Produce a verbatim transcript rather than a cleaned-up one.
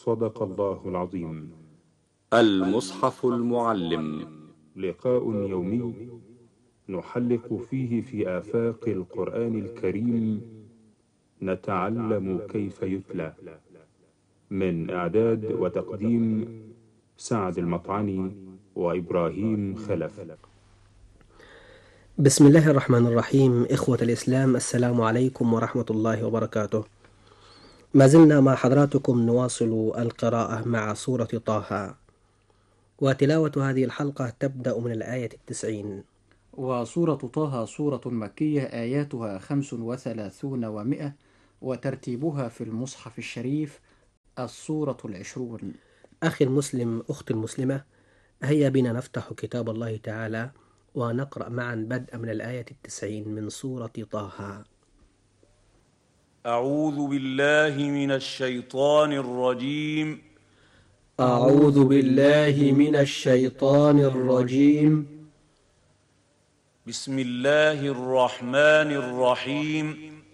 صدق الله العظيم. المصحف المعلم، لقاء يومي نحلق فيه في آفاق القرآن الكريم، نتعلم كيف يتلى. من إعداد وتقديم سعد المطعني وإبراهيم خلف. بسم الله الرحمن الرحيم. إخوة الإسلام، السلام عليكم ورحمة الله وبركاته. ما زلنا مع حضراتكم نواصل القراءة مع سورة طه، وتلاوة هذه الحلقة تبدأ من الآية التسعين. وسورة طه سورة مكية، آياتها خمس وثلاثون ومئة، وترتيبها في المصحف الشريف السورة العشرون. أخي المسلم، أختي المسلمة، هيا بنا نفتح كتاب الله تعالى ونقرأ معا بدءا من الآية التسعين من سورة طه. أعوذ بالله من الشيطان الرجيم. أعوذ بالله من الشيطان الرجيم. بسم الله الرحمن الرحيم.